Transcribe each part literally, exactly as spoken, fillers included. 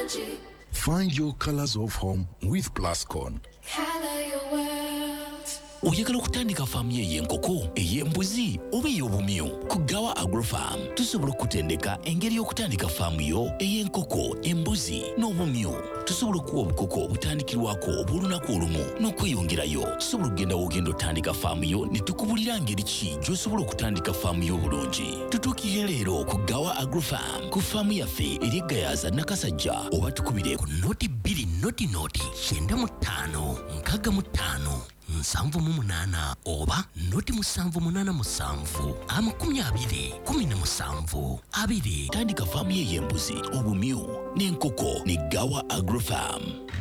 Energy. Find your colors of home with Plascon. Color your world. Oyagala okutandika faamu y'enkoko, ey'embuzi oba ey'obumyu. Ku Gawa Agrofarm tusobola okutendeka engeri y'okutandika faamu yo ey'enkoko, embuzi n'obumyu. Tusobola okuwa obukoko obutandikirwako obw'olunaku olumu n'okweyongerayo. Tusobola okugenda w'ogenda otandika faamu yo ne tukubulira ngeri ki gy'osobola okutandika faamu yo obulungi. Tutuukirire leero ku Gawa Agrofarm ku faamu yaffe eri Gayaza Nakasajja, oba tukubire ku noti bbiri noti noti kyenda mu ttaano nkaaga mu ttaano nsanvu mu munaana oba noti musanvu munaana musanvu amakumi abiri kumi na musanvu abiri. Tandika faamu y'embuzi, obumyu n'enkoko ne Gawa Agrofarm.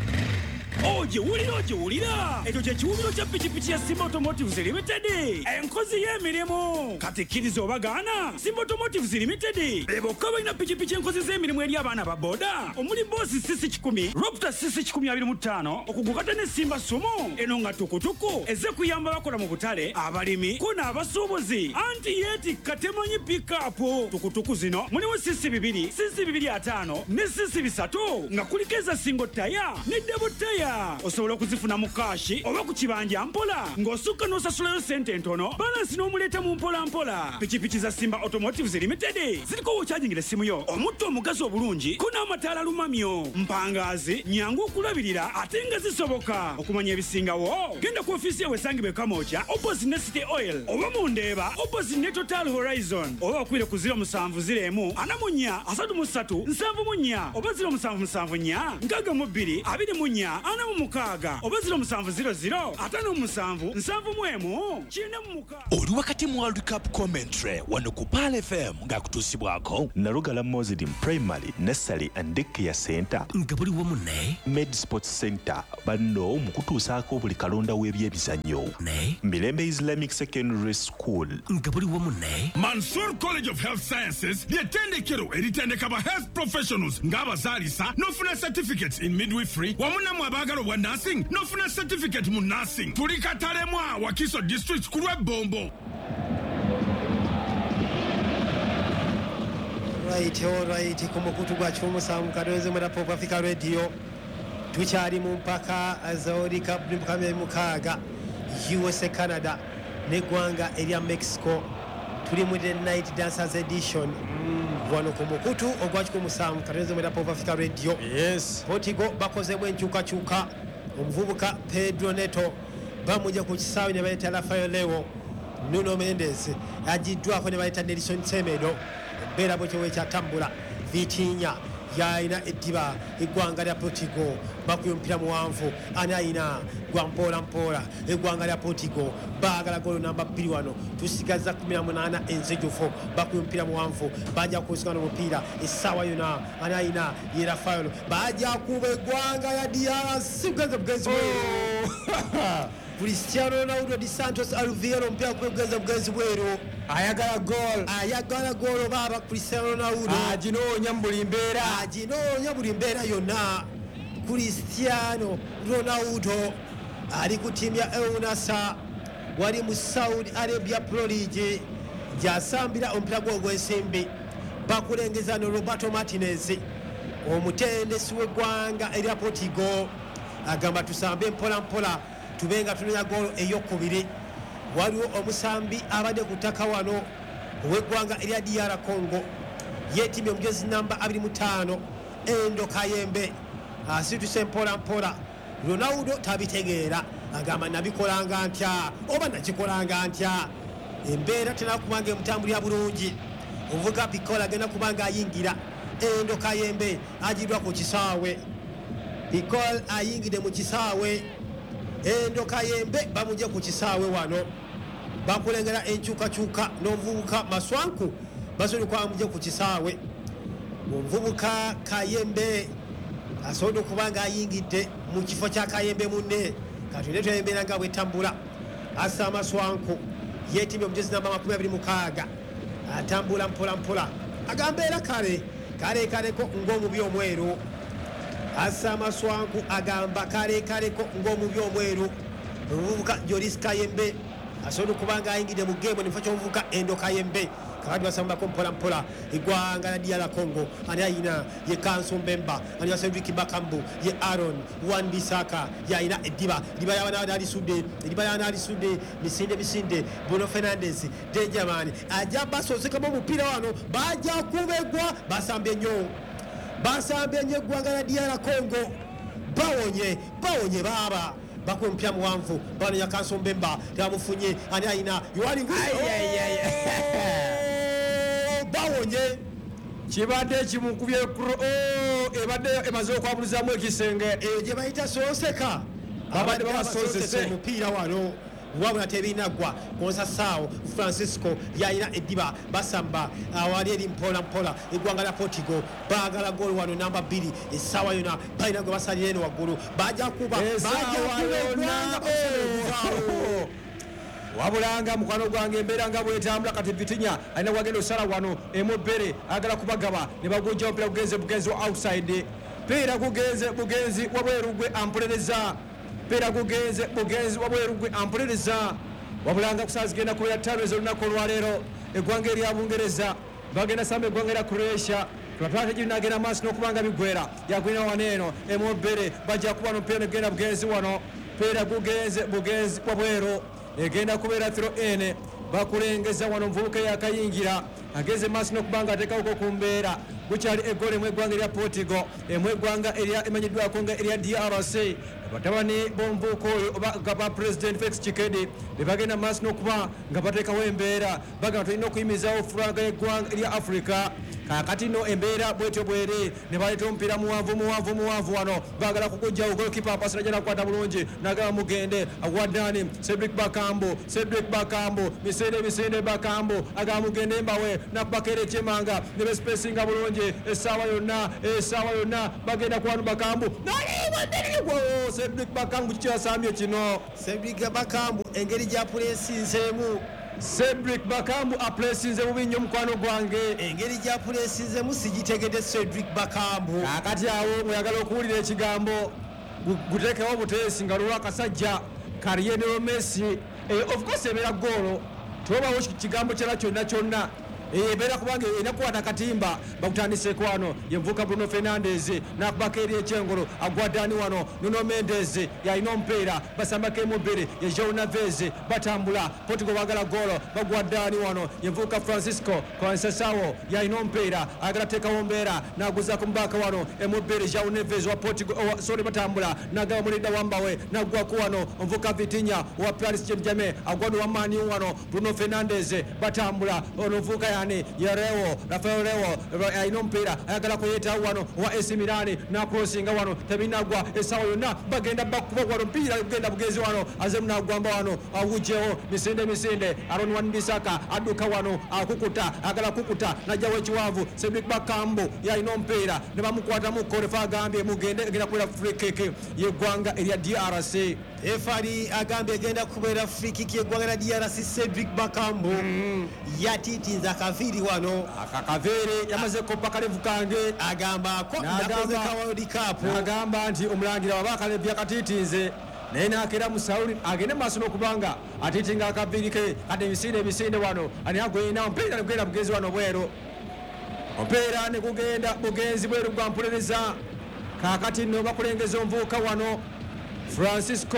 Oje wulira oje wulira ekyo kye kiwumiro kya pikipiki ya Simba Automotives Limited, enkozi y'emirimu katikiriza obagaana. Simba Automotives Limited bebokka balina pikipiki enkozi z'emirimu eri abaana ba boda omuli boosi sisi kikumi, Ropta sisi kikumi abiri mu ttaano okugukata ne Simba Sumo. Eno nga tukutuku eze kuyamba bakola mu butale, abalimi ko n'abasuubuzi anti yeetikka temanyi pikapu. Tukutuku zino mulimu sisi bibiri, sisi bibiri ataano ne sisi bisatu nga kuliko eza single taya ne double taya. Osobola okuzifuna mu kashi oba ku kibanja mpola ng'osukka n'osasulayo sente ntono, balansi n'omuleeta mu mpola mpola. Pikipiki za Simba Automotives Limited ziriko wokyajingira essimu yo, omutto omugazi obulungi ko n'amataala lumamyo, mpangaazi nyangu okulabirira ate nga zisoboka. Okumanya ebisingawo genda ku ofiisi yawe esangibwa e Kamooja opposite ne City Oil, oba mu Ndeeba opposite ne Total Horizon, oba okwire ku ziro musanvu ziro emu ana mu nnya asatu mu ssatu nsanvu mu nnya oba ziro musanvu musanvu nnya nkaaga mu bbiri abiri mu nnya ana mu mukaaga oba ziro musanvu ziro ziro ataano mu musanvu nsanvu mu emu kina mu mukaaga. Oli wakati mu World Cup commentary wano ku Pal F M ng'akutuusibwako Narugala Muslim Primary Nursery and Daycare Center nga buli wamu ne Med Sports Center banno mu kutuusaako buli kalonda w'ebyemizannyo ne Mirembe Islamic Secondary School nga buli wamu ne Mansour College of Health Sciences ly'ettendekero eritendeka ba health professionals ng'abazaalisa n'ofuna certificates in midwifery wamu namwe abaagala obwa nursing n'ofuna certificate mu nursing. Tuli Katalemwa Wakiso District ku lw'Ebombo. Right, all right, ku mukutu gwa ky'omusanvu kadoweze mu Pop Africa Radio tukyali mu mpaka za World Cup mukaaga U S A, Canada n'eggwanga erya Mexico. Tuli mu the Night Dancers Edition wano ku mukutu ogwa ky'omusanvu kadoweze mu Pop Africa Radio. Yes, Portugal bakozemu enkyukakyuka, omuvubuka Pedro Neto bamujja ku kisaawe ne bayita Rafael Leo, Nuno Mendes agiddwako ne bayita Nelson Semedo. Bera bwe kyewe kyatambula Vitinha yaina eddiba eggwanga lya Portugal bakuye mpira muwanvu anayina gwa mpola mpola eggwanga lya Portugal baagala golo namba bbiri wano tusigaza kumi na munaana enzejufu bakuye mpira muwanvu bajja kusikana omupiira essaawa yona anayina ye Rafael bajja kuba eggwanga ya D R C bugenze bugenzi Cristiano Ronaldo dos Santos Alvaro mpira kugenza bugenzi bwero ayagala goal ayagala goal baba Cristiano Ronaldo aginoonya mu buli mbeera aginoonya buli mbeera yonna. Cristiano Ronaldo ali ku ttiimu ya El Nassr wali mu Saudi Arabia Pro League gy'asambira omupira gwe ogw'ensimbi bakulengeza no Roberto Martinez omutendesi w'eggwanga erya Portugal agamba tusambe mpola mpola tubenga tunonya goolo ey'okubiri. Waliwo omusambi abadde ku ttaka wano ow'eggwanga erya D R Congo yeetimye omujezi namba abiri mu ttaano Endo Kayembe asituse mpola mpola. Ronaldo tabitegeera agamba nabikolanga ntya oba nakikolanga ntya. Embeera tenakubanga emutambulira bulungi ovuga Picola agenda kubanga ayingira. Endo Kayembe agiddwa ku kisaawe, Picola ayingidde mu kisaawe. Endo Kayembe bamujje ku kisaawe wano bakulengera enkyukakyuka n'omuvubuka Maswanku basobola kwamujje ku kisaawe. Omuvubuka Kayembe asobola okuba nga ayingidde mu kifo kya Kayembe munne katonda tuyembeera nga bwetambula. Assa Maswanku yeetimye omujezi namba makumi abiri mukaaga atambula mpola mpola agamba era kale kale kaleko ng'omubi omweru. Assa Maswanku agamba kale kaleko ng'omubi omweru. Omuvubuka Joris Kayembe asobola okuba nga ayingidde mu geemu ne mufo ky'omuvubuka Endo Kayembe kakati basambako mpola mpola eggwanga la D R Congo ani ayina ye Kanso Mbemba ani Cedric Bakambu ye Aaron Wan Bissaka yayina eddiba liba yabana ali sudde liba yana ali sudde misinde misinde Bruno Fernandes Benjamin ajja basoseka mu mupira wano bajja kubegwa basambe nnyo basambe nnyo eggwanga la D R Congo bawonye bawonye baba bakumpya muwanvu bano ya Kanso Mbemba tamufunye ani ayina yuwali nguzi bawonye kibadde kimukubye ebadde emaze okwabulizaamu ekisenge gye bayita soseka babadde babasosese omupiira wano wabula tebinagwa Konsasao Francisco yayina eddiba basamba awali eri mpola mpola eggwanga la Portugal baagala gol wano namba bbiri essaawa yona balina gwe basalira eno waggulu bajja kuba wabulanga mukwano gwange embeera nga bwetambula kati Vitinya alina wagenda osala wano emubbere agala kubagaba ne bagunja omupira gugenze bugenzi wa outside piira gugenze bugenzi wabweru gwe ampolereza piira gugenze bugenzi wabweru gwe ampolereza wabulanga kusaawa zigenda kubeera ttaano ez'olunaku olwaleero eggwanga erya Bungereza bagenda samba eggwanga erya Croatia twatwate giri nagenda maaso n'okubanga bigwera yagwina waneeno emubbere bajja kuba n'omupiira negenda bugenzi wano piira gugenze bugenzi wabweru egenda kubeera thiro ene bakulengeza wano muvubuka yakayingira ageze maaso n'okubanga ateekawoko ku mbeera gukyali eggole mu eggwanga erya Portugal emu eggwanga emanyiddwako nga erya D R C batabani b'omuvubuka oyo oba ba President Felix Tshisekedi be bagenda maaso n'okuba nga bateekawo embeera bagamba tulina okuyimirizawo fulaga y'eggwanga erya Africa kakati no embeera bwetyo bweri ne baleeta omupiira muwanvu muwanvu muwanvu wano baagala kugujjawo golikipa apasira jana kukwata bulungi nagaba mugende awadani Cedric Bakambu Cedric Bakambu misinde misinde Bakambu agaba mugende mbawe nakubakera ekyemanga ne bespacinga bulungi essaawa yonna essaawa yonna bagenda kuwanu Bakambu naliibwaderigwo Cedric Bakambu kikyasamye kino Cedric Bakambu engeri gyapulesinzeemu Cedric Bakambu apulesinze bubi nnyo mukwano gwange engeri gyapulesinzeemu sigitegedde Cedric Bakambu kakati awo mweyagala okuwulira ekigambo guteekewo buteesi nga lulwa akasajja Lionel Messi of course ebeera goolo tobawo kigambo kyera kyonna kyonna ebeera kubanga erina kukwata katimba bakutandiseeko wano yemuvuka Bruno Fernandes nakubako eri ekyengolo agwadani wano Nuno Mendes yalina omupiira basambako emubbiri ye João Neves batambula Portugal bagala goolo bagwadani wano yemuvuka Francisco Conceição yalina omupiira agala teekawo mbeera naguzaako mubaka wano emubbiri João Neves wa Portugal sorry batambula nagaba mulinda wambawe nagwako wano omuvuka Vitinha wa Paris Saint-Germain agwano wa Man U wano Bruno Fernandes batambula ono omuvuka yani Yerewo Rafael Lewo ayina omupiira ayagala kuyetawo wano wa A C Milan nakrosinga wano tebinagwa essaawa yonna bagenda bakuba wano omupiira gugenda bugenzi wano aze munagwamba wano awujewo misinde misinde Aaron Wan Bissaka adduka wano akukuta agala kukuta najjawo ekiwanvu Cedric Bakambu yalina omupiira ne bamukwatamu korefa agambye mugende egenda kubeera free kick yeggwanga erya D R C efali agambye egenda kubeera free kick yeggwanga lya D R C Cedric Bakambu yatiitinza akaviri wano akakaviri yamaze koppa kalevu kange agamba ko nakoze ka World Cup agamba nti omulangira waba kalevu yakatiitinze naye nakeera mu Sauli agende maaso n'okubanga atiitinga akaviri ke kati emisinde emisinde wano ani agwina omupiira negugenda bugenzi wano bweru omupiira negugenda bugenzi bweru gwampulereza kakati nno bakulengeza omuvubuka wano Francisco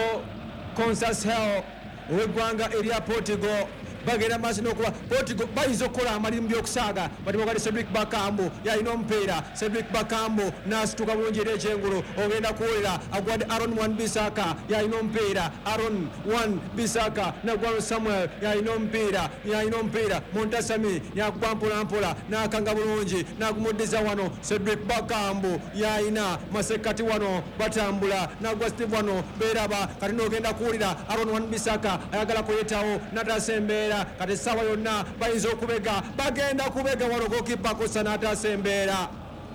Conceição ow'eggwanga erya Portugal bagenda maaso n'okuba Portugal bayinza okukola amalirimu by'okusaaga bati bagali Cedric Bakambu yalina omupiira Cedric Bakambu n'asituka bulungi eri ekyengulu ogenda kuwulira agwadde Aaron Wan Bissaka yalina omupiira Aaron Wan Bissaka nagwano Samuel yalina omupiira yalina omupiira Montasami yakuba mpolampola n'akanga bulungi n'agumuddiza wano Cedric Bakambu yalina masekati wano batambula n'agwa Steve wano beeraba kati n'ogenda kuwulira Aaron Wan Bissaka ayagala kuyetawo n'ataasa embeera kati essaawa yonna bayinza okubega bagenda kubega wano gokipa kosa n'ataasa embeera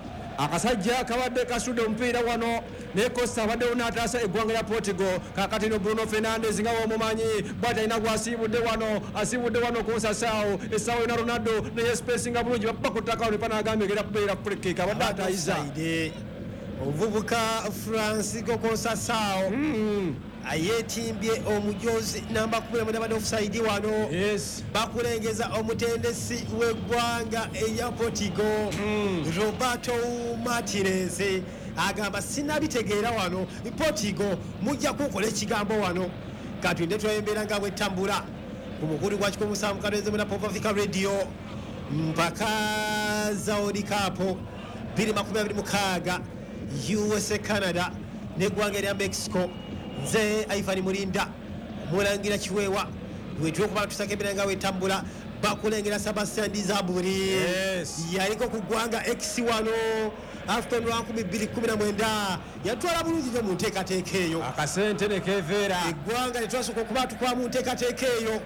akasajja kabadde kasudde omupiira wano naye kosa abaddewo n'ataasa eggwanga lya Portugal kakati no Bruno Fernandes nga womumanyi bwati alina gwasiibudde wano asiibudde wano Conceição essaawa yonna Ronaldo naye spacinga bulungi bakutakawo nepa n'agambye egenda kubeera free kick abadde atayiza omuvubuka Francisco Conceição ayetimbye omujozi namba kumi na mwenda bade offside wano. Yes. Bakulengeza omutendesi w'eggwanga eya Portugal mm. Roberto Martinez agamba sinabitegeera wano Portugal mujja kukola ekigambo wano katunde twayembera nga bwetambula ku mukulu gwa kikomo musanvu kaleze muna Pop Africa Radio mpaka Saudi Cup bbiri makumi abiri mukaaga U S A Canada n'eggwanga erya Mexico. Nze Ivan Mulinda mulangira kiweewa wetwe okuba tusakembera nga wetambula bakulengera Sebastian Dizaburi yes. yaliko ku ggwanga X wano after lwankumi bbiri kumi na mwenda yatwala bulungi nnyo mu nteekateeka eyo akasente ne keveera eggwanga ne twasooka okuba tukwa mu nteekateeka eyo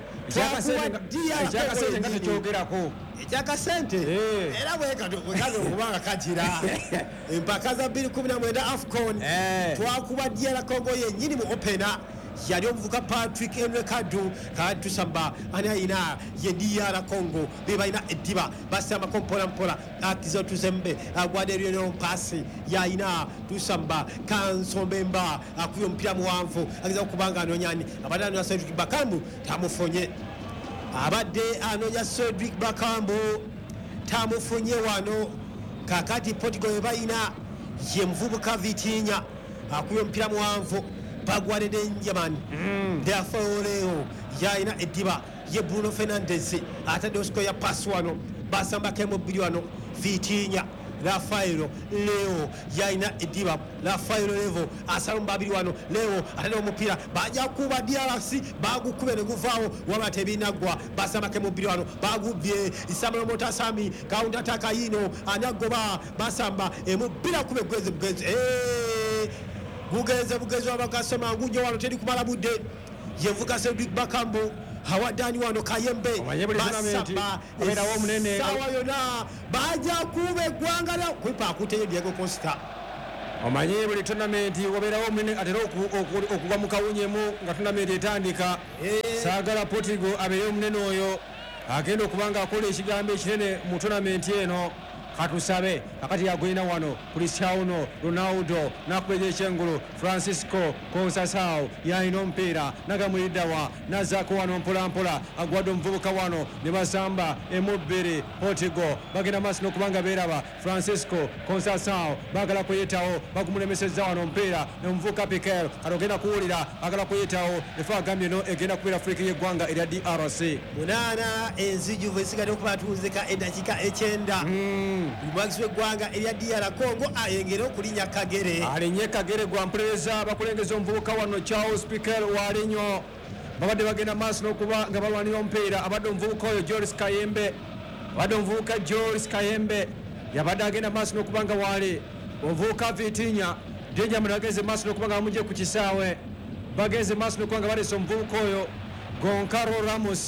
ekyakasente nga tekyogerako ekyakasente era bwekati okubanga kagira empaka za bbiri kumi na mwenda AFCON twakuba D R Congo yennyini mu opena yali omuvuka Patrick Enrekadu katusamba ani ayina ye D R Congo be balina eddiba basamba kompola mpola akizo tuzembe agwaderyo mpasi yayina tusamba Kansombemba akuyo mpira muwanvu akiza okubanga anonyani abadani wa Cedric Bakambu tamufonye abadde anonya Cedric Bakambu tamufonye wano kakati Portugal balina ye mvubuka Vitinha akuyo mpira muwanvu bagwade Denjaman mm. therefore leo yaina ediba ye Bruno Fernandes atade osiko ya pass wano basamba kemo bili wano Vitinha Rafaelo leo yaina ediba Rafaelo levo asalumba babiri wano leo atade omupira baja kuba D R C bagukube ne guvaawo wabate binagwa basamba kemo bili wano bagubye Isamalo Motasami counter attack yino anyagoba basamba emupira kube gweze gweze eh Bugeze bugeze abakasoma ngunyo wano teri kumala budde yevuka Cedric Bakambu hawadani wano Kayembe basamba abera wo munene sawa yona baja kube gwanga la kwipa akute Diego Costa omanye buli tournament obera wo munene atero okugwa mu kawunyemu nga tournament etandika sagala Portugal abere munene oyo agenda okubanga akola ekigambo ekinene mu tournament eno katusabe akati yagwina wano Cristiano Ronaldo nakweje chengulu Francisco Conceição yaina ompira nagamwidawa nazako wano mpola mpola agwado mvubuka wano ne basamba emubere Portugal bagenda masino kubanga beraba Francisco Conceição bagala kuyetawo bagumulemeseza wano ompira ne mvuka Piqué arogenda kuwulira agala kuyetawo efa gambye no egenda kubira Afrika y'eggwanga erya D R C munana enziju vesigade okubatuzika edakika ekyenda mm. Mwagisi w'eggwanga erya D R Congo ayengera okulinya Kagere alinye Kagere gwa mpreza bakulengeza omuvubuka wano Charles Piqué walinyo babadde bagenda maaso n'okuba nga balwanira omupiira abadde omuvubuka oyo Joris Kayembe abadde omuvubuka Joris Kayembe yabadde agenda maaso n'okuba nga wali omuvubuka Vitinha Denjamin ageze maaso n'okuba nga bamugye ku kisaawe bageze maaso n'okuba nga baleese omuvubuka oyo Goncalo Ramos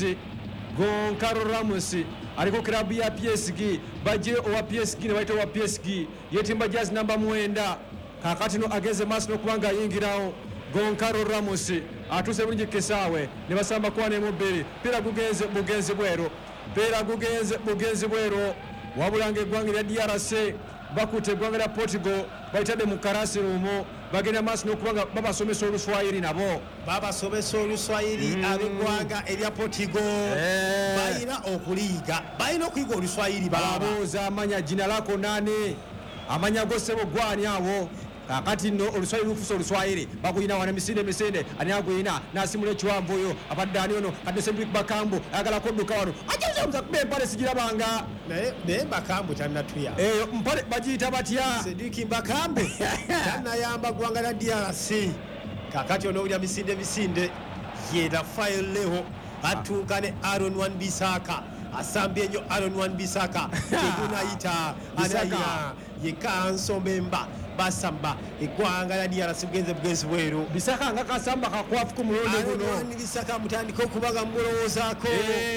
Goncalo Ramos aliko klabu ya P S G baje owa P S G ne baita owa P S G yetimba jazz namba mwenda kakati no ageze maaso n'okubanga ayingirawo Goncalo Ramos atuse bulungi kesaawe ne basamba kwa ne mubiri pira gugenze bugenze bwero pira gugenze bugenze bwero wabulange eggwanga lya D R C bakute eggwanga lya Portugal baitade mu karasi rumo bagenda maaso n'okubanga babasomesa Oluswayiri nabo babasomesa Oluswayiri mm. ab'eggwanga erya Portugal eh. balina okuliiga balina okuyiga Oluswayiri babuuza amanya jina lako nani amanya gosebo gwani awo kakati no Oluswayiri lufusa Oluswayiri bakuyina wana misinde misinde ani aguyina nasimula ekiwanvu oyo abaddani ono kadde Cedric Bakambu ayagala kodduka wano ajaza mukakube empale sigirabanga naye Bakambu tannatuya eyo mpale bagiyita batya Cedric Bakambu tannayamba ggwanga lya D R C kakati ono olya misinde misinde ye Rafael Leho atuuka ne Aaron Wan-Bissaka asambye ennyo Aaron Wan-Bissaka egunayita anayina ye Kansombemba basamba eggwanga lya D R C bugenze bugenzi bweru Bissaka nga kasamba kakwafu ku mulundi guno Aaron Wan-Bissaka mutandika okubaga mulowoozaako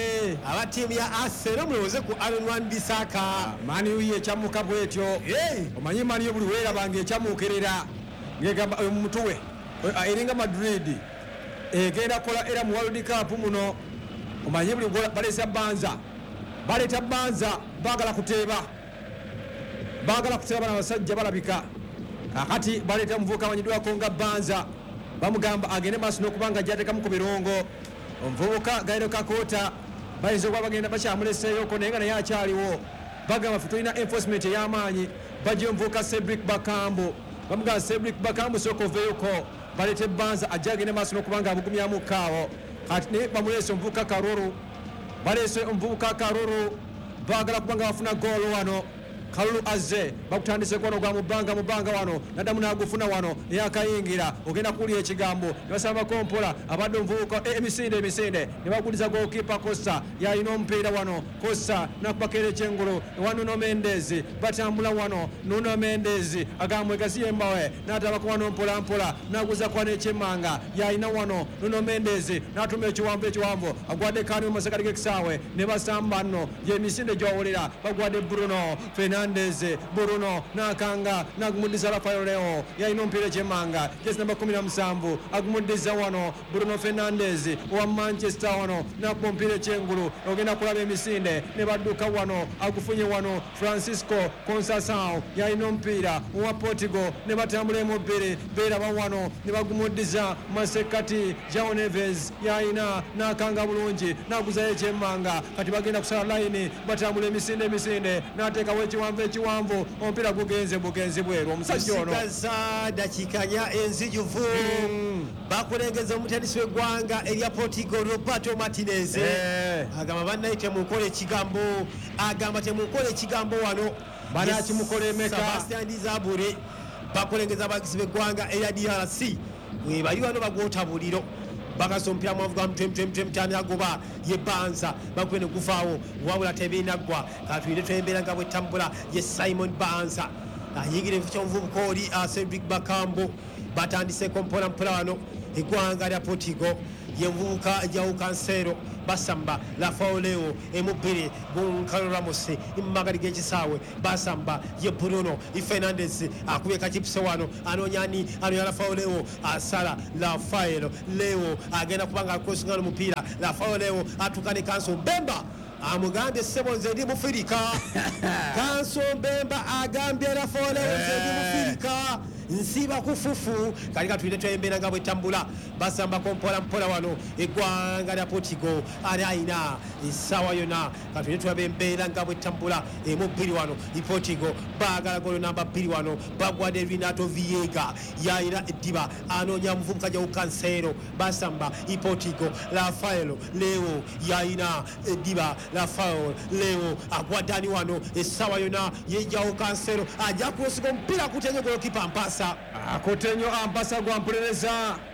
aba ttiimu ya Arsenal mulowooze ku Aaron Wan-Bissaka mani uye ekyamuka bwetyo omanyi mani yo buli weerabanga ekyamuukerera ngegamba oyo mumutuwe eringa Madrid egenda kola era mu World Cup muno omanyi buli balesa Banza baleta Banza bagala kuteeba bagala kuteeba bana basajja balabika kakati baleta muvuka abanyidwako nga Banza bamugamba agende maaso n'okubanga gyatekamu ku birungo omuvubuka Gairo Kakota bayinza okuba bagenda bakyamuleseeyoko naye nga naye akyaliwo bagamba ffe tulina enforcement ey'amaanyi bajja omuvubuka Cedric Bakambu bamugamba Cedric Bakambu sooka oveeyoko balete Banza ajja agende maaso n'okubanga abugumyamu kaawo kati naye bamuleese omuvubuka Karuru baleese omuvubuka Karuru baagala kubanga bafuna goolo wano Kalulu azze bakutandise kono gwa mubanga mubanga wano nadamu nagufuna wano yakayingira ogenda kulia ekigambo nebasamba kompola abadde omuvubuka emisinde emisinde nebaguliza goalkeeper Costa yalina omupiira wano Costa nakubakera ekyengulu wano Nuno Mendes batambula wano Nuno Mendes agamwegazi embawe natabako wano mpola mpola naguza kwana ekyemanga yalina wano Nuno Mendes natuma ekiwambo ekiwambo agwadde kani mu masakati g'ekisaawe nebasamba nno yemisinde gyowulira bagwadde Bruno Fernandes Bruno nakanga nagumudiza Rafael Leo yalina omupiira ekyemanga jesi namba kumi na musanvu agumudiza wano Bruno Fernandes wa Manchester wano nakuba omupiira ekyengulu ogenda kulaba emisinde ne badduka wano agufunye wano Francisco Conceição yalina omupiira wa Portugal ne batambula emubbiri beeraba wano ne bagumudiza masekati João Neves yalina nakanga bulungi naguzayo ekyemanga kati bagenda kusala line batambula emisinde emisinde nateekawo ekiwanvu ekiwanvu omupiira gugenze bugenzi bweru omusajja ono sigaza dakika nya enzijuvu bakulengeza omutandisi w'eggwanga erya Portugal Roberto Martinez agamba bannaye temukola ekigambo agamba temukola ekigambo wano banakimukola emeka Sebastian Dizabure bakulengeza abagisi b'eggwanga erya D R C bwe bali wano bagwota buliro bakasompira mwavuga mtwe mtani agoba ye Banza bakwene kuvaawo wabula tebinaggwa katwire twembera nga bwetambula ye Simon Banza ayigire mficho mvubuka oli Cedric Bakambu batandise kompola mpola wano eggwanga lya Portugal ye mvubuka João Cancelo basamba Rafael Leo emubiri Goncalo Ramos immagari g'ekisaawe basamba ye Bruno Fernandes akubye kachipse wano anonyani anonya Rafael Leo asala Rafael Leo agenda kubanga akosinga omupiira Rafael Leo atukane Kanso Mbemba amugambye ssebo nze ndi Mufirika Kanso Mbemba agambye Rafael Leo nze ndi Mufirika nsiba kufufu kali katwire twembera nga bwetambula basamba kompola mpola wano eggwanga lya Portugal ali ayina essaawa yonna katwire twabembeera nga bwetambula emubbiri wano i Portugal baagala golo namba bbiri wano bagwadde Renato Viega yayina eddiba anoonya muvubuka João Cancelo basamba i Portugal Rafael Leo yayina eddiba Rafael Leo agwaddani wano essaawa yonna ye João Cancelo ajja kusiga omupiira kutenye golokipa mpasa akutenyo ampasa gwampulereza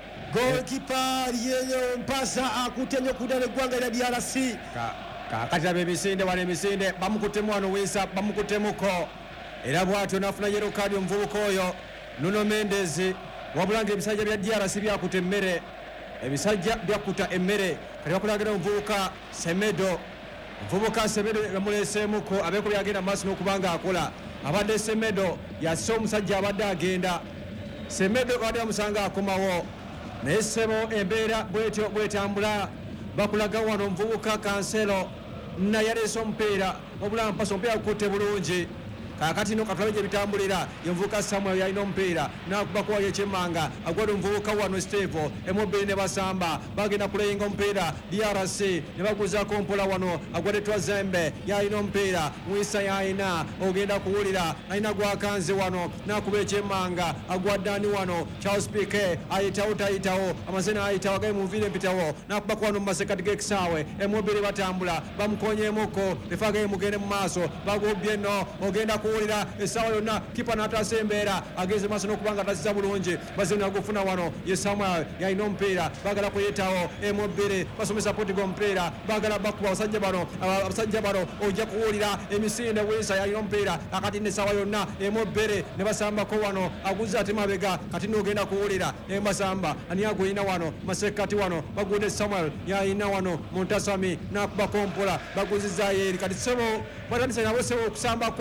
goalkeeper yenyo mpasa akutenyo kudala eggwanga lya D R C kakati abe emisinde wano emisinde bamukutemu wano wisa bamukutemuko era bwatyo nafuna yero kadi omuvubuka oyo Nuno Mendes wabulanga ebisajja bya D R C byakuta emmere ebisajja byakuta emmere kati bakulagira omuvubuka Semedo omuvubuka Semedo bamuleesemuko abeeko byagenda maaso n'okubanga akola abadde Semedo yassa omusajja abadde agenda Semedo abadde bamusanga akomawo naye ssebo embeera bwetyo bwetambula bakulaga wano omuvubuka Cancelo naye yaleese omupiira wabula mpasa omupiira gukutte bulungi kakati no katulabe gye bitambulira yemuvubuka Samuel yalina omupiira nakuba kuwayo ekyemmanga agwadde omuvubuka wano Stevo emubbiri ne basamba bagenda kuleyinga omupiira D R C ne baguzaako mpola wano agwadde Twazembe yalina omupiira Mwisa yalina ogenda kuwulira alina gwakanze wano nakuba ekyemmanga agwaddani wano Charles Piqué ayitawo tayitawo amazina ayitawo agaye muviire empitawo nakuba wano mu masekati g'ekisaawe emubbiri batambula bamukonyemuko efa agaye mugende mu maaso bagobbye nno ogenda kuwulira essaawa yonna kipa n'ataasa embeera agenze maaso n'okubanga atasiza bulungi bazina gufuna wano ye Samuel yalina omupiira baagala kuyitawo emubbiri basomesa Portugal omupiira baagala bakuba abasajja bano abasajja bano ojja kuwulira emisinde Wisa yalina omupiira akati n'essaawa yonna emubbiri ne basambako wano aguza ate mabega kati n'ogenda kuwulira embasamba ani agulina wano masekati wano bagudde Samuel yalina wano Muntasami n'akubako mpola baguzizaayo eri kati sebo batandise nabo sebo okusambako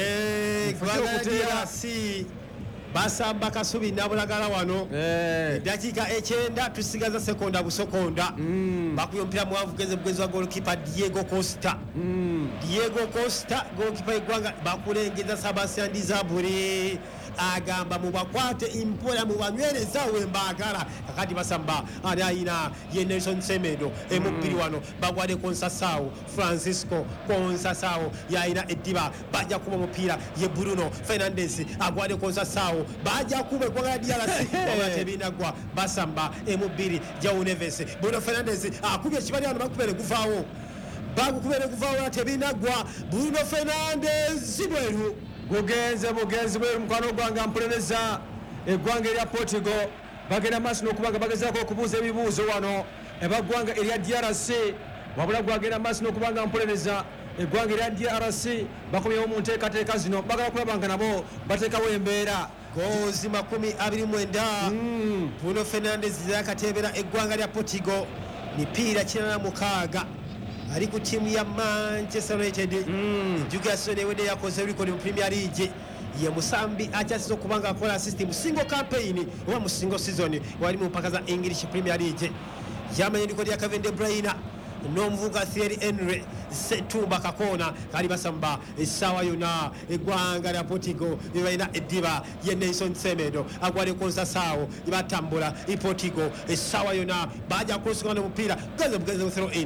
eggwanga basamba Kasubi nabulagala wano eddakiika ekyenda tusigaza sekonda busokonda bakuba omupiira muwanvu geze bugezi wa goalkeeper Diego Costa Diego Costa goalkeeper eggwanga bakulengeza Sebastian Dizabure agamba mubakwate impola mubanywereza wembagala kakati basamba ali ayina ye Nelson Semedo emupiri wano bagwade Konsasao Francisco Konsasao yaina Ediba bajja kuba mupira ye Bruno Fernandes agwade Konsasao bajja kuba kwa D R C babate binagwa basamba emubiri João Neves Bruno Fernandes akubye kibali ano bakubere kuvaawo bakubere kuvaawo tebinagwa Bruno Fernandes zibweru gugenze bugenzi bwe mkwano gwanga mpuleleza eggwanga erya Portugal bagenda maaso n'okubanga bagezaako okubuuza ebibuuzo wano ebaggwanga erya D R C wabula gwagenda maaso n'okubanga mpuleleza eggwanga erya D R C bakomyewo mu nteekateeka zino bagala kulaba nga nabo bateekawo embeera gozi makumi abiri mwenda mm. Bruno Fernandes yakatebera eggwanga lya Portugal mipiira kirana mukaaga ali ku timu ya Manchester United mm. Jugason ewede yakoze record mu Premier League ye musambi akyasiza okubanga akola system single campaign oba mu single season wali mu mpaka za English Premier League yamanye record ya Kevin De Bruyne n'omuvuga Thierry Henry Setumba kakona kali basamba esawa yona eggwanga lya Portugal libaina Ediba ye Nelson Semedo agwale Konsasao ibatambula i Portugal esawa yona baja kusikana mupira gaze bugaze throw in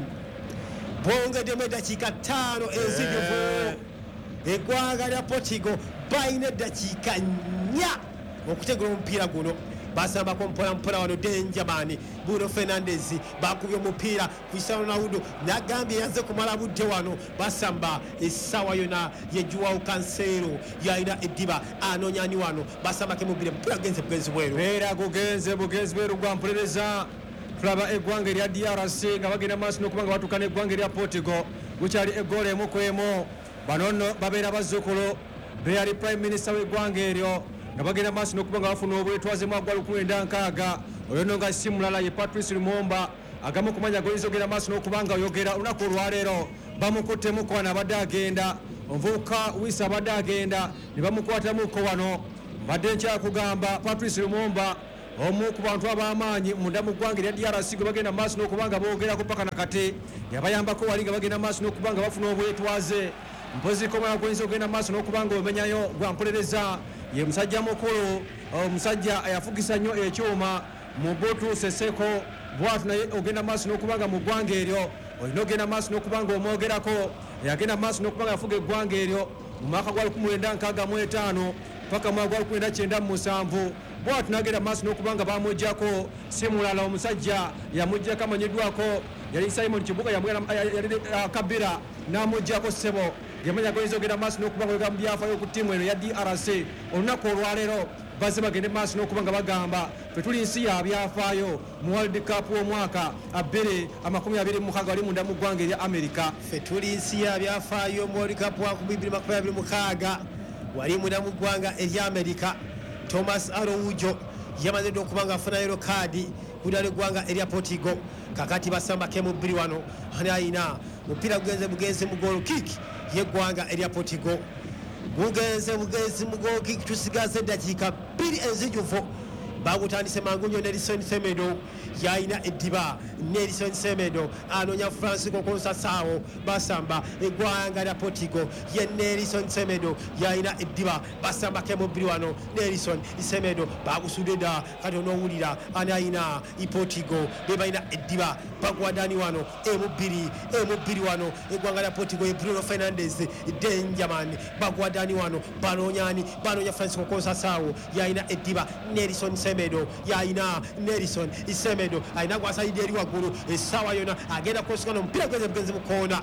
bonga de dakika tano ezidivo eggwanga lya Portugal baine dakika nya okutegula omupira guno basamba kompola mpola wano Denjamani Bruno Fernandes bakubye omupira Cristiano Ronaldo nagambye yanze kumala budde wano basamba esawa yona ye Joao Cancelo yaina Ediba anonyani wano basamba ke mubire mpira genze bugenzi bweru era gugenze bugenzi bweru gwa mpuleleza tulaba eggwanga erya D R C nga bagenda maaso n'okubanga batukana eggwanga erya Portugal gukyali eggoolo emu ku emu bano nno babeera bazzukulu beyali prime minister w'eggwanga eryo nga bagenda maaso n'okubanga bafuna obwetwaze mu agwa lukumi lwenda nkaaga oyo nno nga si mulala ye Patrice Lumumba agamu kumanya goyinza ogenda maaso n'okubanga oyogera olunaku olwaleero bamukuttemu kwana abadde agenda omuvubuka Wisa abadde agenda ne bamukwatamuko wano mbadde nkyakugamba Patrice Lumumba omu ku bantu ab'amaanyi munda mu ggwanga erya D R C gwe bagenda maaso n'okubanga boogerako paka nakate yabayambako wali nga bagenda maaso n'okubanga bafuna obwetwaze mpozi komala goyinza ogenda maaso n'okubanga omenyayo gwa mpuleleza ye musajja mukulu omusajja ayafugisa nnyo ekyuma Mobutu Seseko bwatu naye ogenda maaso n'okubanga mu ggwanga eryo olina ogenda maaso n'okubanga omwogerako yagenda maaso n'okubanga yafuga eggwanga eryo mu mwaka gwa lukumi lwenda nkaaga mu etaano paka mu mwaka gwa lukumi lwenda kyenda mu musanvu bwatu nagenda maaso n'okubanga bamuggyako si mulala omusajja yamuggyako amanyiddwako yali Simon Kibuga yali Kabira n'amuggyako ssebo yamanya goyinza ogenda maaso n'okubanga oyogera mu byafaayo ku ttiimu eno ya D R C olunaku olwaleero bazze bagende maaso n'okubanga bagamba fe tuli nsi ya byafaayo mu World Cup w'omwaka abiri amakumi abiri mu mukaaga wali munda mu ggwanga erya America fe tuli nsi ya byafaayo mu World Cup wa bibiri makumi abiri mu mukaaga wali munda mu ggwanga erya America Thomas Araujo yamaze okubanga afuna yellow card kudala eggwanga erya Portugal kakati basamba ke mubiri wano ani ayina mupira gugenze bugenze mu goal kick yeggwanga erya Portugal gugenze bugenze mu goal kick tusigaze dakika bbiri ezijuvu bagutandise mangu nnyo Nelson Semedo yaina Ediba Nelson Semedo anonya Francisco Konsasao basamba eggwanga lya Portugal ye Nelson Semedo yaina Ediba basamba ke mubiri wano Nelson Semedo bagusudeda kati onowulira ani ayina i Portugal bebayina Ediba bagwadani wano emubiri emubiri wano eggwanga lya Portugal Bruno Fernandes Denjaman bagwadani wano banonyani banonya Francisco Konsasao yaina Ediba Nelson Semedo yaina Nelson Semedo aina gwasaidi eri waggulu esawa yona agenda kusikana omupira gweze bugenzi mu koona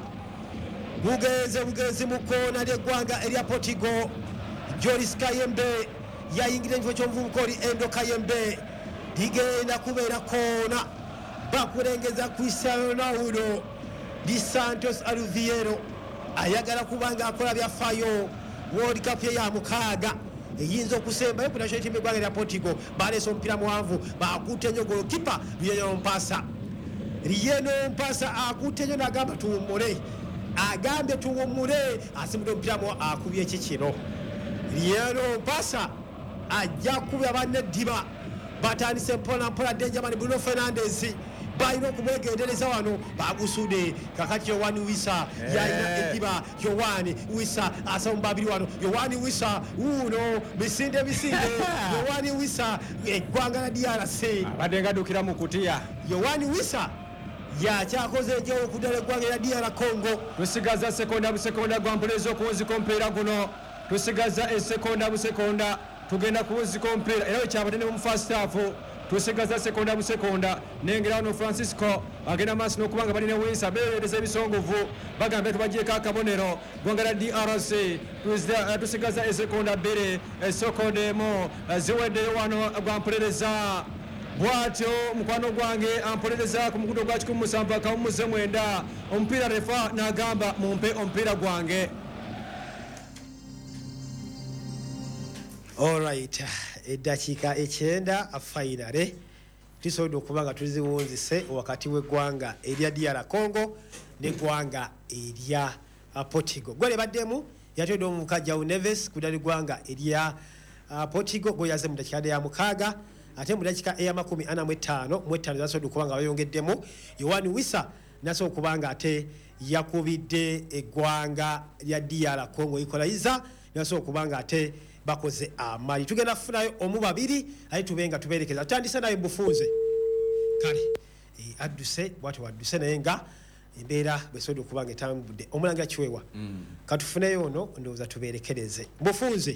bugenze bugenzi mu koona ly'eggwanga erya Portugal Joris Kayembe yayingira ekifo ky'omuvubuka oli Endo Kayembe ligenda kubeera koona bakulengeza Cristiano Ronaldo Di Santos Alviero ayagala kubanga akola byafaayo World Cup ye ya mukaaga eyinza okusembayo ku national team eggwanga lya Portugal baleese omupira muwanvu bakutte nnyo golokipa Lionel Mpasa Lionel Mpasa akutte nnyo n'agamba tuwummule agambye tuwummule asimudde omupira mu akubye eki kino Lionel Mpasa ajja kubya banne Ediba batandise mpola mpola Denjaman Bruno Fernandes balina okumwegendereza wano bagusude kakati Yowani Wissa yalina eddiba. Yowani Wissa asaba mu babiri wano. Yowani Wissa uno misinde misinde. Yowani Wissa eggwanga la D R C abadde ngaddukira mu kutiya. Yowani Wissa yakyakoze ekyo okuddala eggwanga lya D R Congo. Tusigaza sekonda busekonda gwa mpuleza okuwunzika omupiira guno. Tusigaza esekonda busekonda tugenda kuwunzika omupiira era wekyabadde mu first half. Tusigaza sekonda busekonda nengera wano Francisco agenda maaso n'okubanga balina Wissa beereza ebisongovu bagambye tubagyeko akabonero ggwanga lya D R C. Tusigaza esekonda bbiri esekonda emu ziweddeyo wano gwa mpuleza. Bwatyo mukwano gwange ampolereza ku mukuto gwa kikumi musanvu akawumuze mwenda omupiira refa n'agamba mumpe omupiira gwange. Alright, eddakiika ekyenda finale tusobodde okuba nga tuziwunzise wakati w'eggwanga erya D R Congo n'eggwanga erya Portugal. Gwe baddemu yatedde omukajja Neves kudali ggwanga erya Portugal gwe yaze mu dakiika ya mukaaga ate mu dakiika eya makumi ana mu etaano mu etaano zasobodde okuba nga bayongeddemu. Yowani Wissa nasobola okuba nga ate yakubidde eggwanga lya D R Congo ikolayiza nasobola okuba nga ate bakoze amali. Tugenda kufunayo omu babiri aye tube nga tubeerekeza. Tutandise naye bufunze kale e, adduse bwati wadduse naye nga embeera bwesobodde okuba nga etambudde omulangira kiweewa mm. katufuneyo ono ndowooza tubeerekereze bufunze.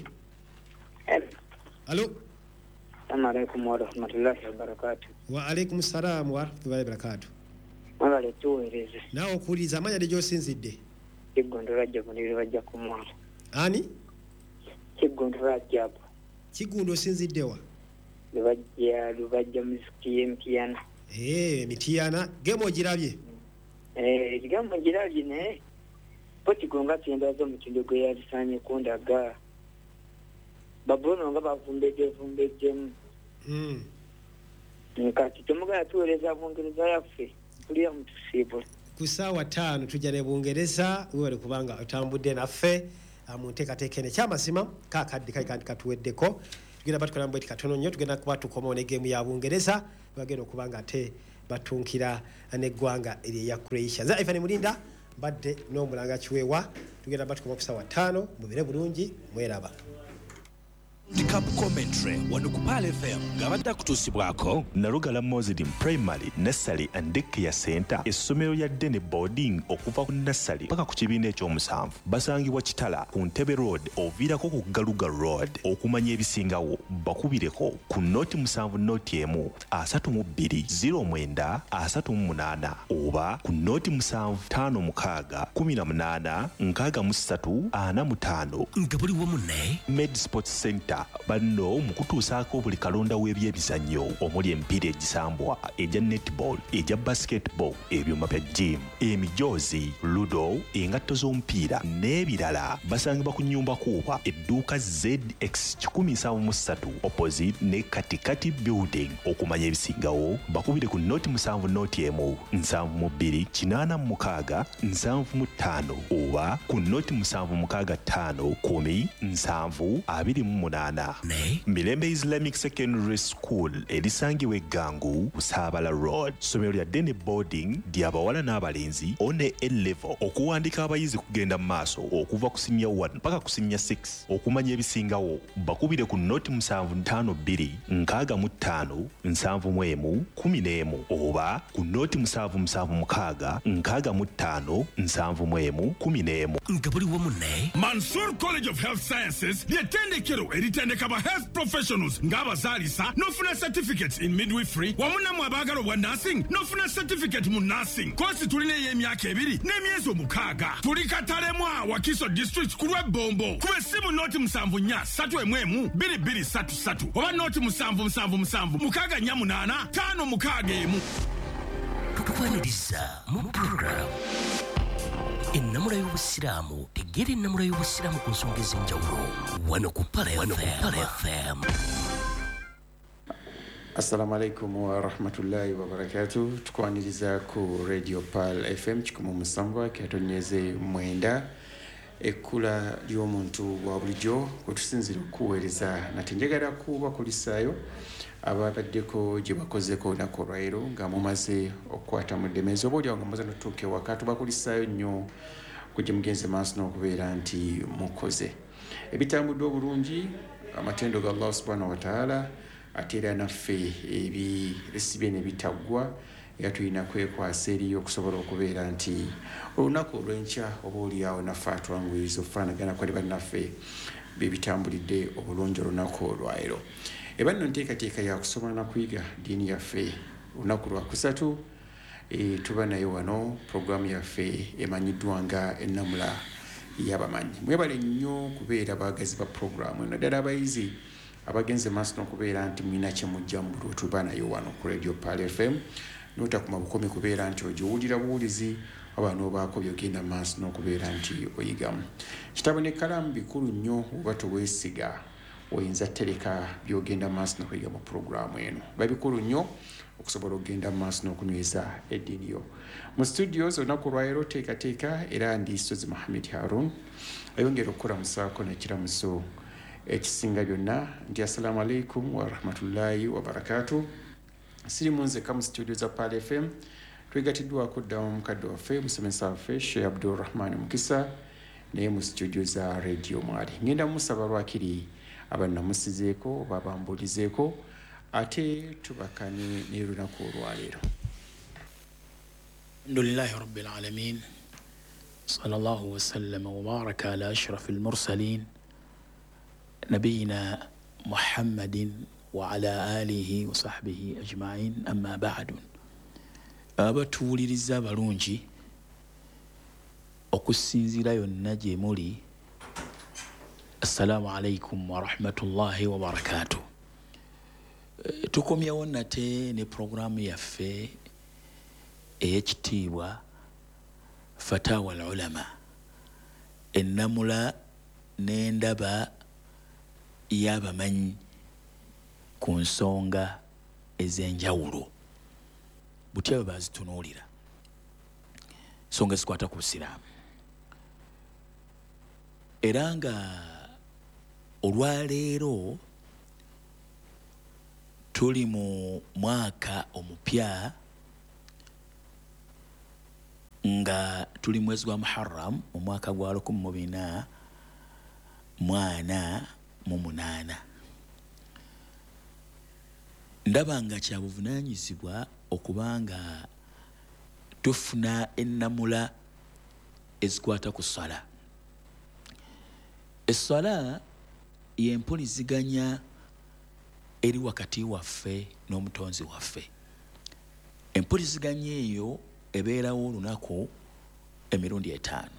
Alo. Assalamu alaikum wa rahmatullahi wa barakatuh. Wa alaikum salam wa rahmatullahi wa barakatuh. Mwagale tuweereze. Nawe okuwuliriza amanya ne gy'osinzidde. Kigondo Rajja buniri bajja kumwala. Ani? Kigondo Rajja. Kigondo osinzidde wa? Lubajja lubajja muziki y'emitiana. Eh, emitiana gemo ogirabye? Eh, gemo ogirabye ne. Portugal nga tyendaza mu kindo gwe yalisaanye kundaga. Babono nga bavumbedde vumbedde. Mm. Nkati tumugala tuweereza Bungereza yaffe tuliya mutusiibula. Ku ssaawa ttaano tujja ne Bungereza wewale kubanga otambudde naffe mu nteekateeka eno ekyamazima kaakadde kali kandi katuweddeko. Tugenda batukola mbweti katono nnyo tugenda kuba tukomawo n'eggeemu ya Bungereza bagenda okuba nga ate batunkira n'eggwanga erya Croatia. Nze Ivan Mulinda mbadde n'omulanga kiweewa tugenda batukoma ku ssaawa ttaano mubire bulungi mweraba. Cup commentary wano ku Pal F M ngabadde kutuusibwako Nalugala Muslim Primary Nursery and Daycare Center essomero lya Dene Boarding okuva ku nursery paka ku kibiina ekyomusanvu basangibwa Kitala ku Ntebe Road oviirako ku Galuga Road. Okumanya ebisingawo bakubireko ku noti musanvu noti emu asatu mu bbiri ziro mwenda asatu mu munaana oba ku noti musanvu ttaano mukaaga kumi na munaana nkaaga mu ssatu ana mu ttaano. nga buli wamu ne Med Sports Center banno mu kutuusaako buli kalonda w'ebyemizannyo omuli emipiira egisambwa egya netball egya basketball ebyuma bya gym emijoozi ludo engatto z'omupiira n'ebirala basangibwa ku nnyumba kuuba edduuka Z X kikumi nsanvu mu ssatu opposite ne katikati building. Okumanya ebisingawo bakubire ku noti musanvu noti emu nsanvu mu bbiri kinaana mu mukaaga nsanvu mu ttaano oba ku noti musanvu mukaaga ttaano kumi nsanvu abiri mu munaana. ne Mirembe Islamic Secondary School erisangibwa Eggangu Busaabala Road. Somero lya Dene Boarding ly'abawala n'abalenzi one A level okuwandika abayizi kugenda mu maaso okuva ku senior one paka ku senior six. Okumanya ebisingawo bakubire ku noti musanvu ttaano bbiri nkaaga mu ttaano nsanvu mu emu kumi n'emu oba ku noti musanvu musanvu mukaaga nkaaga mu ttaano nsanvu mu emu kumi n'emu. nga buli wamu ne Mansour College of Health Sciences ly'ettendekero eritendeka ba health professionals ng'abazaalisa n'ofuna certificates in midwifery wamu nammwe abaagala obwa nursing n'ofuna certificate mu nursing. Koosi tulina ey'emyaka ebiri n'emyezi omukaaga. Tuli Katalemwa Wakiso district ku lw'ebbombo kuba essimu nooti musanvu nnya ssatu emu emu bbiri bbiri ssatu ssatu oba nooti musanvu musanvu musanvu mukaaga nnya munaana ttaano mukaaga emu. tukwaniriza mu program ennamula y'obusiraamu tegeera ennamula y'obusiraamu ku nsonga ez'enjawulo wano ku Pal F M. Assalamu alaikum wa rahmatullahi wa barakatuh. Tukwaniriza ku Radio Pal F M kikumu musanvu kyatonyeze mwenda ekkula ly'omuntu wa bulijjo kwe tusinzira okuweereza nate njagala kubakulisaayo ababaddeko gye bakozeko olunaku olwaleero nga mumaze okukwata mu ddemezi oba oliawo nga mumaze notuuka ewaka tubakulisaayo nnyo ku gye mugenze maaso n'okubeera nti mukoze ebitambudde obulungi amatendo ga Allah subhanahu wa ta'ala ate era naffe ebiresi ne bitaggwa era tulina kwekwasa eriyo okusobola okubeera nti olunaku olw'enkya oba oliawo naffe atwanguyiza okufaanagana kwali bannaffe bebitambulidde obulungi olunaku olwaleero eba nno nteekateeka ya kusoma na kuyiga ddiini yaffe olunaku lwakusatu e, tuba nayo wano puroguramu yaffe emanyiddwa nga ennamula y'abamanyi mwebale nnyo kubeera baagazi ba puroguramu eno ddala abayizi abagenze maaso n'okubeera nti mulina kye mujja mu bulwo tuba nayo wano ku radio Pal F M notakuma bukomi kubeera nti ogiwulira buwulizi oba n'obaako byogenda maaso n'okubeera nti oyigamu kitabo n'ekkalaamu bikulu nnyo oba toweesiga oyinza tereka byogenda maaso n'okuyiga mu puroguramu eno babikulu nnyo okusobola okugenda mu maaso n'okunyweza eddiini yo mu studios olunaku lwaleero teekateeka era ndi Sozi Mohamed Harun ayongera okukola musaako n'ekiramuso ekisinga byonna nti assalamu alaikum wa rahmatullahi wa barakatuh siri munzeka mu studio za Pal F M twegatiddwako ddamu mukadde waffe musomesa waffe Sheikh Abdulrahman Mukisa naye mu studio za radio mwali ngenda musaba lwakiri abannamusizeeko babambulizeeko ate tubakane ne lunaku olwaleero. Alhamdulillahi rabbil alamin sallallahu wa sallama wa baraka ala ashrafil mursalin nabiyina Muhammadin wa ala alihi wa sahbihi ajma'in amma ba'du. Abatuwuliriza balungi okusinzira yonna gye muli, assalamu alaikum wa rahmatullahi wa barakatuh. Tukomyewo nate ne programu yaffe ey'ekitiibwa Fatawa al-Ulama, ennamula n'endaba y'abamanyi ku nsonga ez'enjawulo butya bwe bazitunuulira, nsonga ezikwata ku busiraamu. Era nga olwaleero tuli mu mwaka omupya nga tuli mwezi gwa Muharram mu mwaka gwa lukumi mu bina mwana mu munaana. Ndaba nga kya buvunaanyizibwa okubanga tufuna ennamula ezikwata ku ssala. Essala y'empuliziganya eri wakati waffe n'omutonzi waffe. Empuliziganya eyo ebeerawo olunaku emirundi etaano.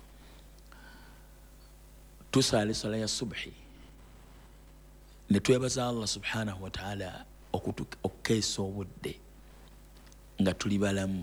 Tusaala essala ya subhi ne twebaza Allah subhanahu wa ta'ala okukeesa obudde nga tuli balamu.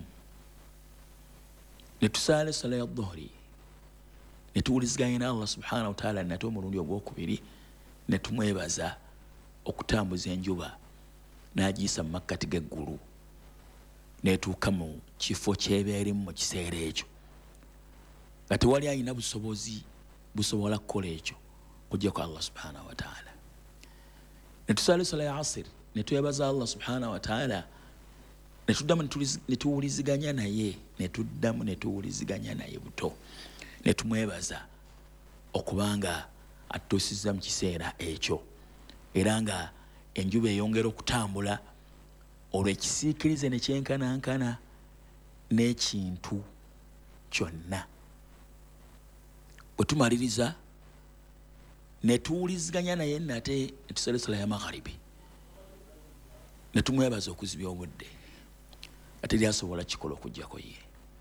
Ne tusaala essala ya dhuhri ne tuwuliziganya na Allah subhanahu wa ta'ala nate omulundi ogwokubiri ne tumwebaza okutambuza enjuba n'agiyisa mu makkati g'eggulu n'etuuka mu kifo ky'ebeerimu mu kiseera ekyo nga tewali alina busobozi busobola kukola ekyo kujjako Allah subhanahu wa ta'ala. Ne tusaala essala ya asiri ne twebaza Allah subhanahu wa ta'ala ne tuddamu ne tuwuliziganya naye ne tuddamu ne tuwuliziganya naye buto ne tumwebaza okubanga atutuusizza mu kiseera ekyo era nga enjuba eyongera okutambula olwo ekisiikirize ne kyenkanankana n'ekintu kyonna. Bwe tumaliriza ne tuwuliziganya naye nate ne tusala essala ya magharibi ne tumwebaza okuzibya obudde nga teri asobola kikola okuggyako ye.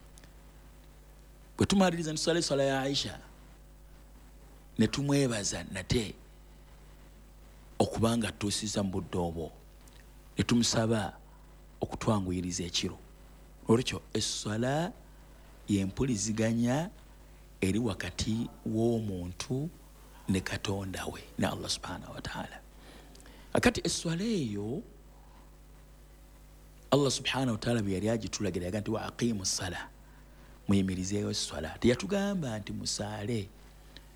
Bwe tumaliriza ne tusala essala ya Aisha ne tumwebaza nate okubanga tutuusiza mu budde obwo ne tumusaba okutwanguyiriza ekiro. Olwekyo essala y'empuliziganya eri wakati w'omuntu ne Katonda we ne Allah subhanahu wa ta'ala. Akati essala eyo Allah subhanahu wa ta'ala bwe yali agitulagira yaga nti wa aqimu ssala, muyimirizeeyo essala. Teyatugamba nti musaale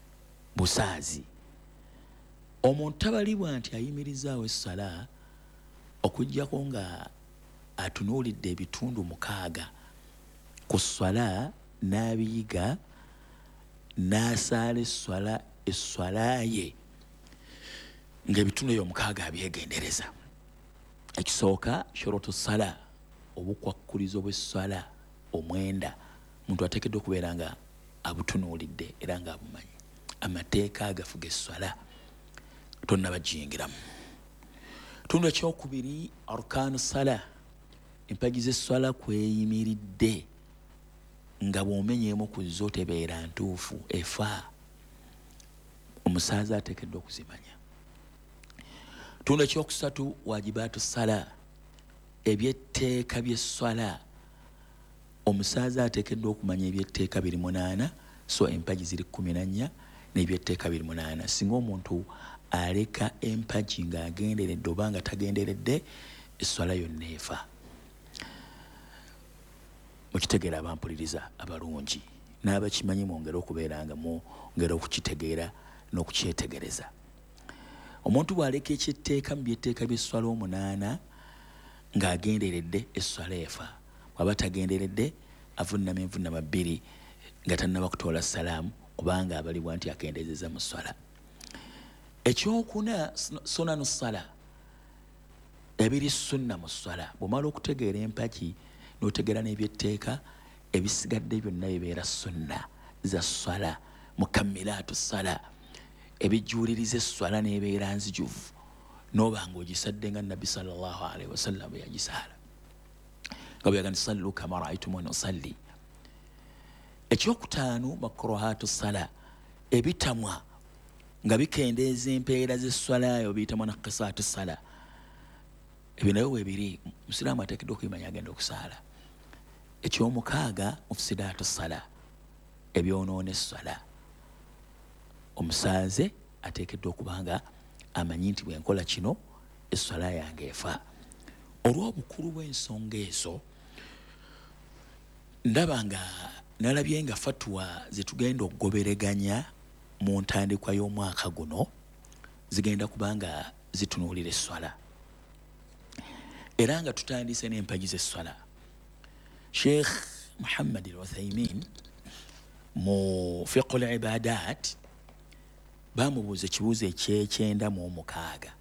busaazi. Omuntu tabalibwa nti ayimirizaawo essala okuggyako nga atunuulidde ebitundu mukaaga ku swala n'abiyiga n'asaala esswala esswala ye ng'ebitundu ebyo mukaaga abyegendereza. Ekisooka shorotu sala, obukwakkulizo bw'esswala omwenda omuntu ateekeddwa okubeera nga abutunuulidde era ng'abumanyi. Amateeka agafuga esswala tonnabagiyingiramu. Tundu ekyokubiri arkaanu sala, empagi z'esswala kweyimiridde nga bw'omenyeemu ku zo tebeera ntuufu efa, omusaaza ateekeddwa okuzimanya. Tundu ekyokusatu wajibaatu sala, ebyetteeka by'esswala omusaaza ateekeddwa okumanya ebyetteeka biri munaana, so empagi ziri kkumi na nnya n'ebyetteeka biri munaana. Singa omuntu aleka empagi ng'agenderedde oba nga tagenderedde, esswala yonna efa. Mukitegeera abampuliriza abalungi n'abakimanyi mwongere okubeera nga mwongere okukitegeera n'okukyetegereza. Omuntu bw'aleka ekyetteeka mu byetteeka by'esswala omunaana ng'agenderedde, esswala efa. Bw'aba tagenderedde avunnama envunnama bbiri nga tannaba kutoola salaamu kubanga abalibwa nti akendezeza mu sswala. Ekyokuna sunanu ssala, ebiri sunna mu sswala. Bw'omala okutegeera empagi n'otegeera n'ebyetteeka, ebisigadde byonna bibeera sunna za sswala, mukammiraatu ssala, ebijjuuliriza esswala n'ebeera nzijuvu n'oba ng'ogisadde nga Nabbi sallallahu alaihi wasallam bwe yagisaala nga bwe yaga nti sallu kama ra'aytumuni usalli. Ekyokutaano makruhaatu ssala, ebitamwa nga bikendeeza empeera z'esswala yo biyita munaqisaatu ssala. Ebyo nabyo weebiri, Musiraamu ateekeddwa okubimanya agenda okusaala. Ekyomukaaga mufsidaatu ssala, ebyonoona esswala. Omusaaze ateekeddwa okuba nga amanyi nti bwe nkola kino esswala yange efa. Olw'obukulu bw'ensonga ezo, ndaba nga nalabye nga fatwa ze tugenda okugobereganya mu ntandikwa y'omwaka guno zigenda kuba nga zitunuulira esswala, era nga tutandise n'empagi z'esswala. Sheikh Muhammad al-Uthaymin mu fiqhul ibadat bamubuuza ekibuuzo ekyekyenda mu omukaaga